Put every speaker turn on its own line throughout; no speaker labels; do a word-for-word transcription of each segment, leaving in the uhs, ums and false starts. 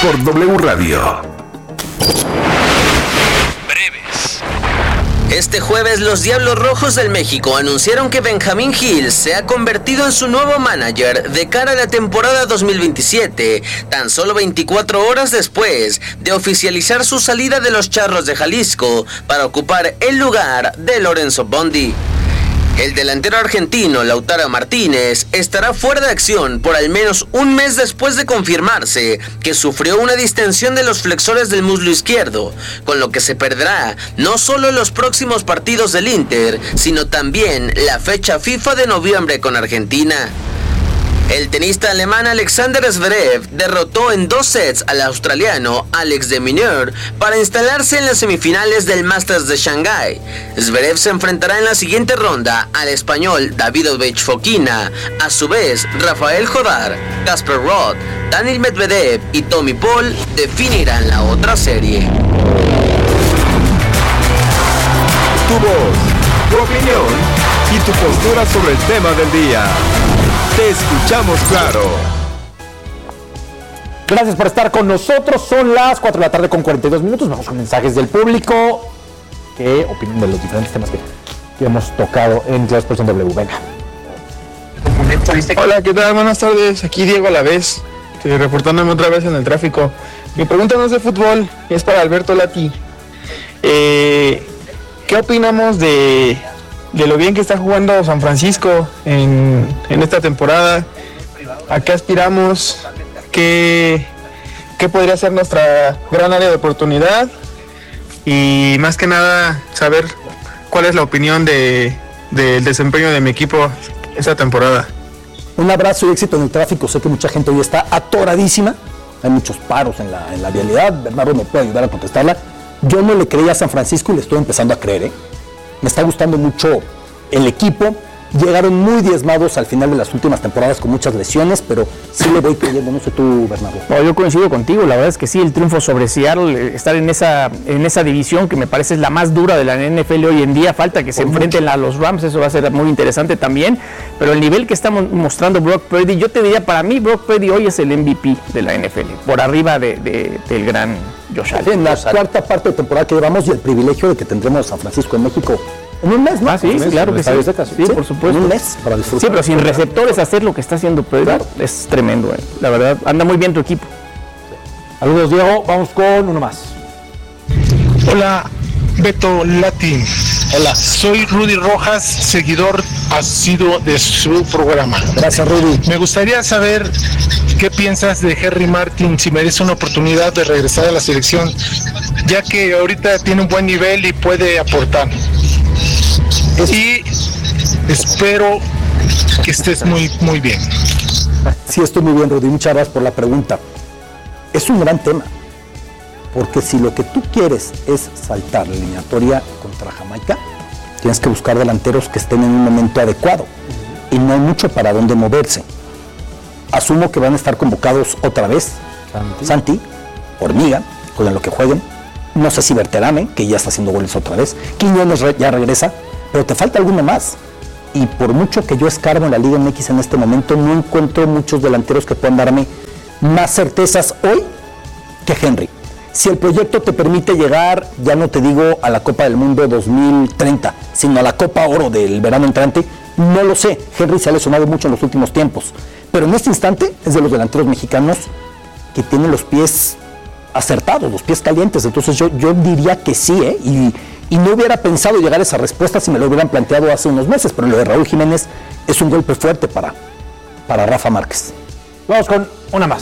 por W Radio.
Breves. Este jueves los Diablos Rojos del México anunciaron que Benjamín Gil se ha convertido en su nuevo manager de cara a la temporada dos mil veintisiete, tan solo veinticuatro horas después de oficializar su salida de los Charros de Jalisco para ocupar el lugar de Lorenzo Bondi. El delantero argentino Lautaro Martínez estará fuera de acción por al menos un mes después de confirmarse que sufrió una distensión de los flexores del muslo izquierdo, con lo que se perderá no solo los próximos partidos del Inter, sino también la fecha FIFA de noviembre con Argentina. El tenista alemán Alexander Zverev derrotó en dos sets al australiano Alex de Minaur para instalarse en las semifinales del Masters de Shanghái. Zverev se enfrentará en la siguiente ronda al español Davidovich Fokina. A su vez, Rafael Jodar, Casper Ruud, Daniil Medvedev y Tommy Paul definirán la otra serie.
Tu voz, tu opinión y tu postura sobre el tema del día. Te escuchamos claro.
Gracias por estar con nosotros. Son las cuatro de la tarde con cuarenta y dos minutos. Vamos con mensajes del público. ¿Qué opinan de los diferentes temas que, que hemos tocado en Claro Sports W? Venga.
Hola, ¿qué tal? Buenas tardes. Aquí Diego Alavés, reportándome otra vez en el tráfico. Mi pregunta no es de fútbol, es para Alberto Lati. Eh, ¿Qué opinamos de... de lo bien que está jugando San Francisco en, en esta temporada? ¿A qué aspiramos? ¿Qué, ¿Qué podría ser nuestra gran área de oportunidad? Y más que nada, saber cuál es la opinión de, del desempeño de mi equipo esta temporada.
Un abrazo y éxito en el tráfico. Sé que mucha gente hoy está atoradísima. Hay muchos paros en la, en la vialidad. Bernardo me puede ayudar a contestarla. Yo no le creía a San Francisco y le estoy empezando a creer, ¿eh? Me está gustando mucho el equipo. Llegaron muy diezmados al final de las últimas temporadas con muchas lesiones, pero sí le voy creyendo. No sé tú, Bernardo.
No, yo coincido contigo. La verdad es que sí, el triunfo sobre Seattle, estar en esa, en esa división que me parece es la más dura de la N F L hoy en día. Falta que se Por enfrenten mucho. a los Rams, eso va a ser muy interesante también. Pero el nivel que estamos mostrando Brock Purdy, yo te diría, para mí Brock Purdy hoy es el M V P de la N F L, por arriba de, de, del gran Josh Allen.
En la cuarta parte de temporada que llevamos y el privilegio de que tendremos a San Francisco en México en un mes, ¿no?
Ah, sí,
mes,
claro que sí.
Sí,
sí, por supuesto.
En un mes para disfrutar.
Sí, pero sin receptores hacer lo que está haciendo Purdy, claro, es tremendo, eh. La verdad, anda muy bien tu equipo.
Saludos, Diego. Vamos con uno más.
Hola, Beto Lati. Hola, soy Rudy Rojas, seguidor asiduo de su programa.
Gracias, Rudy.
Me gustaría saber qué piensas de Henry Martin, si merece una oportunidad de regresar a la selección, ya que ahorita tiene un buen nivel y puede aportar. Y espero que estés muy, muy bien.
Sí, estoy muy bien, Rudy. Muchas gracias por la pregunta. Es un gran tema, porque si lo que tú quieres es saltar la eliminatoria contra Jamaica, tienes que buscar delanteros que estén en un momento adecuado y no hay mucho para dónde moverse. Asumo que van a estar convocados otra vez Santi, Santi Hormiga, con lo que jueguen. No sé si Berterame, que ya está haciendo goles otra vez. Quiñones ya regresa, pero te falta alguno más. Y por mucho que yo escarbo en la Liga M X en este momento, no encuentro muchos delanteros que puedan darme más certezas hoy que Henry. Si el proyecto te permite llegar, ya no te digo a la Copa del Mundo dos mil treinta, sino a la Copa Oro del verano entrante, no lo sé. Henry se ha lesionado mucho en los últimos tiempos, pero en este instante es de los delanteros mexicanos que tienen los pies acertados, los pies calientes. Entonces yo, yo diría que sí, ¿eh? y, y no hubiera pensado llegar a esa respuesta si me lo hubieran planteado hace unos meses, pero lo de Raúl Jiménez es un golpe fuerte para, para Rafa Márquez.
Vamos con una más.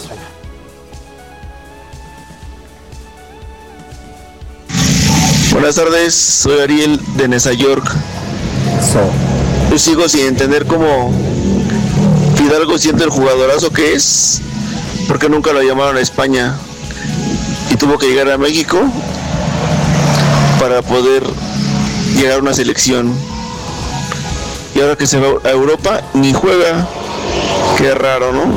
Buenas tardes, soy Ariel de Nesa York.
So.
Yo sigo sin entender cómo Fidalgo siente el jugadorazo que es, porque nunca lo llamaron a España y tuvo que llegar a México para poder llegar a una selección. Y ahora que se va a Europa, ni juega. Qué raro, ¿no?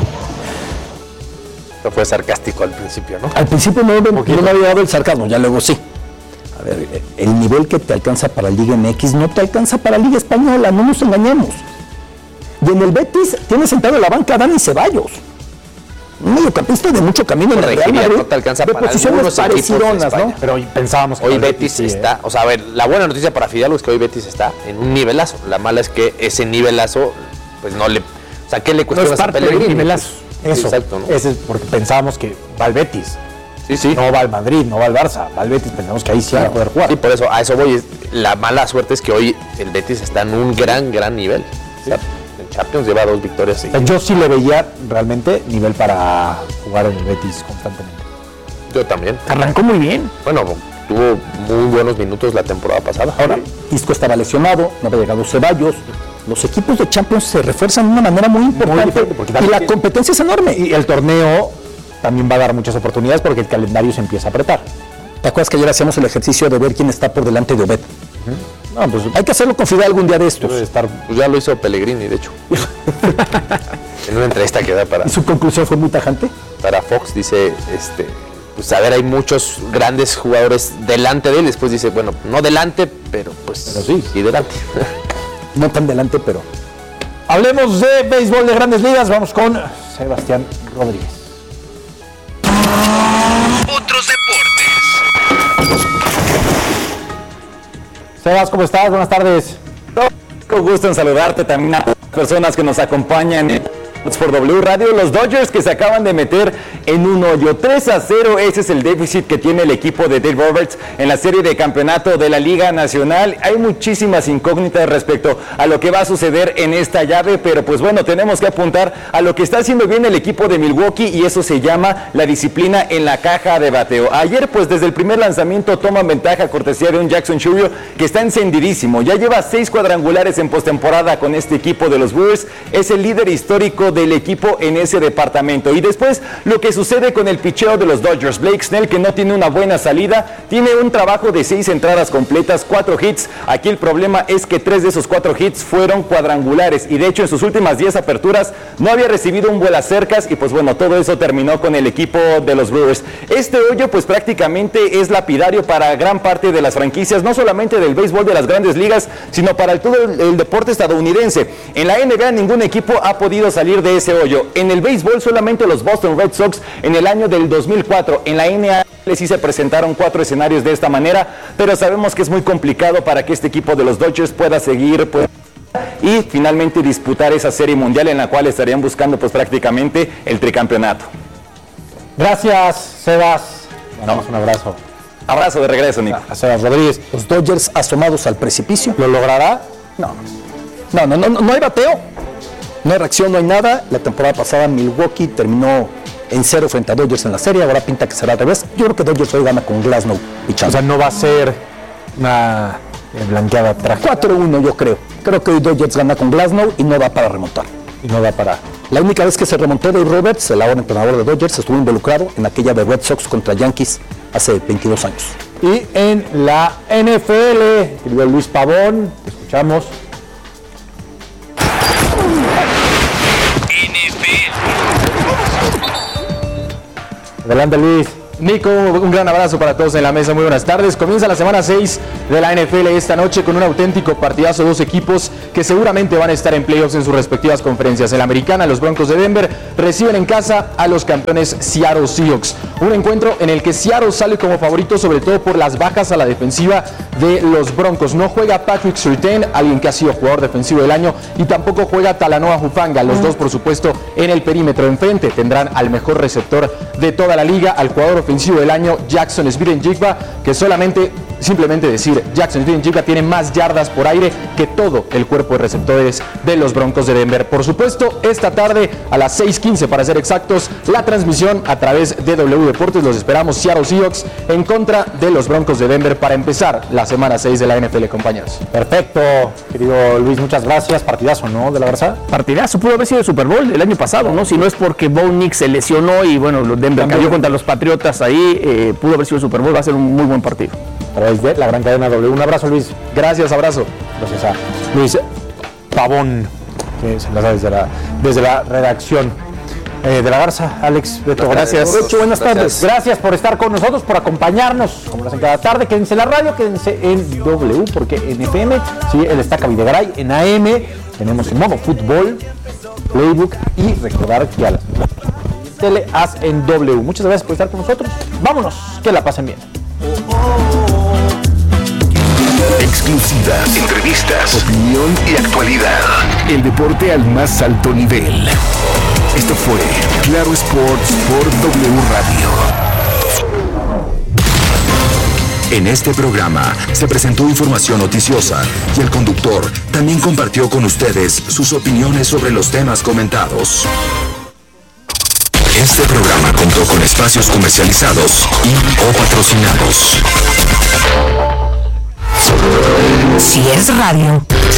No fue sarcástico al principio, ¿no?
Al principio no, no, no me había dado el sarcasmo, ya luego sí. A ver, el nivel que te alcanza para Liga M X no te alcanza para Liga Española, no nos engañemos. Y en el Betis tiene sentado en la banca a Dani Ceballos. un mediocampista de mucho camino en el Real Madrid,
no te alcanza
de
para
posiciones parecidonas, ¿no?
Pero hoy pensábamos que hoy Betis sí, está, eh. o sea, a ver, la buena noticia para Fidalgo es que hoy Betis está en un nivelazo. La mala es que ese nivelazo, pues no le, o sea, ¿qué le cuestiona
no
a Pellegrini?
Nivelazo. Eso,
exacto, ¿no?
Ese es porque pensábamos que va al Betis.
Sí, sí.
No va al Madrid, no va al Barça, va al Betis, pensamos que ahí sí claro. va a poder jugar.
Sí, por eso, a eso voy. La mala suerte es que hoy el Betis está en un gran, gran nivel. Sí. O sea, el Champions lleva dos victorias seguidas.
Yo sí le veía realmente nivel para jugar en el Betis constantemente.
Yo también.
Arrancó muy bien.
Bueno, tuvo muy buenos minutos la temporada pasada.
Ahora, Isco estaba lesionado, no había llegado Ceballos. Los equipos de Champions se refuerzan de una manera muy importante muy porque y la competencia es enorme.
Y el torneo también va a dar muchas oportunidades porque el calendario se empieza a apretar.
¿Te acuerdas que ayer hacíamos el ejercicio de ver quién está por delante de Obed? Uh-huh. No, pues hay que hacerlo con Fidel algún día de estos.
Estar, pues ya lo hizo Pellegrini, de hecho. En una entrevista que da para...
¿Y su conclusión fue muy tajante?
Para Fox dice, este, pues a ver, hay muchos grandes jugadores delante de él. Después dice, bueno, no delante, pero pues
pero sí,
sí delante.
No tan delante, pero...
Hablemos de béisbol de Grandes Ligas. Vamos con Sebastián Rodríguez.
Otros deportes.
Sebas, ¿cómo estás? Buenas tardes.
Con gusto en saludarte también a las personas que nos acompañan en por W Radio. Los Dodgers que se acaban de meter en un hoyo tres a cero, ese es el déficit que tiene el equipo de Dave Roberts en la serie de campeonato de la Liga Nacional. Hay muchísimas incógnitas respecto a lo que va a suceder en esta llave, pero pues bueno, tenemos que apuntar a lo que está haciendo bien el equipo de Milwaukee y eso se llama la disciplina en la caja de bateo. Ayer pues desde el primer lanzamiento toman ventaja cortesía de un Jackson Chourio que está encendidísimo, ya lleva seis cuadrangulares en postemporada con este equipo de los Brewers, es el líder histórico del equipo en ese departamento. Y después lo que sucede con el picheo de los Dodgers, Blake Snell, que no tiene una buena salida, tiene un trabajo de seis entradas completas, cuatro hits. Aquí el problema es que tres de esos cuatro hits fueron cuadrangulares y de hecho en sus últimas diez aperturas no había recibido un vuelas cercas y pues bueno, todo eso terminó con el equipo de los Brewers. Este hoyo pues prácticamente es lapidario para gran parte de las franquicias, no solamente del béisbol de las Grandes Ligas, sino para el, todo el, el deporte estadounidense. En la N B A ningún equipo ha podido salir de ese hoyo. En el béisbol solamente los Boston Red Sox en el año del dos mil cuatro. En la N A L sí se presentaron cuatro escenarios de esta manera, pero sabemos que es muy complicado para que este equipo de los Dodgers pueda seguir pues, y finalmente disputar esa serie mundial en la cual estarían buscando pues prácticamente el tricampeonato.
Gracias, Sebas. Damos un abrazo.
Abrazo de regreso, Nico.
A Sebas Rodríguez.
Los Dodgers asomados al precipicio.
¿Lo logrará?
No. No, no, no, no, no hay bateo. No hay reacción, no hay nada. La temporada pasada Milwaukee terminó en cero frente a Dodgers en la serie. Ahora pinta que será al revés. Yo creo que Dodgers hoy gana con Glasnow pichando.
O sea, no va a ser una blanqueada trágica.
cuatro uno yo creo. Creo que hoy Dodgers gana con Glasnow y no va para remontar.
Y no va para...
La única vez que se remontó Dave Roberts, el ahora entrenador de Dodgers, estuvo involucrado en aquella de Red Sox contra Yankees hace veintidós años.
Y en la N F L, querido Luis Pavón, escuchamos.
N F L.
Adelante, Luis.
Nico, un gran abrazo para todos en la mesa, muy buenas tardes. Comienza la semana seis de la N F L esta noche con un auténtico partidazo, dos equipos que seguramente van a estar en playoffs en sus respectivas conferencias. En la americana, los Broncos de Denver reciben en casa a los campeones Seattle Seahawks. Un encuentro en el que Seattle sale como favorito, sobre todo por las bajas a la defensiva de los Broncos. No juega Patrick Surtain, alguien que ha sido jugador defensivo del año, y tampoco juega Talanoa Hufanga. Los dos, por supuesto, en el perímetro. Enfrente tendrán al mejor receptor de toda la liga, al jugador ofensivo ofensivo del año, Jackson Smith-Njigba, que solamente, simplemente decir, Jackson Smith-Njigba tiene más yardas por aire que todo el cuerpo de receptores de los Broncos de Denver. Por supuesto, esta tarde a las seis quince para ser exactos, la transmisión a través de W Deportes. Los esperamos, Seattle Seahawks en contra de los Broncos de Denver para empezar la semana seis de la N F L, compañeros.
Perfecto, querido Luis, muchas gracias. Partidazo, ¿no? De la Garza.
Partidazo, pudo haber sido el Super Bowl el año pasado, ¿no? Si no es porque Bo Nix se lesionó y bueno, los Denver cayó contra los Patriotas ahí, eh, pudo haber sido el Super Bowl, va a ser un muy buen partido.
A través de la gran cadena W. Un abrazo, Luis.
Gracias, abrazo.
Gracias a Luis Pavón, que se las da desde la, desde la redacción eh, de la Garza. Alex, Beto, gracias.
Gracias. Buenas tardes.
Gracias por estar con nosotros, por acompañarnos, como lo hacen cada tarde. Quédense en la radio, quédense en W, porque en F M, sí, el Estaca Videgaray, en A M, tenemos en modo fútbol, playbook, y recordar que a las
Tele As en W. Muchas gracias por estar con nosotros. Vámonos, que la pasen bien.
Exclusivas, entrevistas, opinión y actualidad. El deporte al más alto nivel. Esto fue Claro Sports por W Radio. En este programa se presentó información noticiosa y el conductor también compartió con ustedes sus opiniones sobre los temas comentados. Este programa contó con espacios comercializados y o patrocinados.
Si es radio,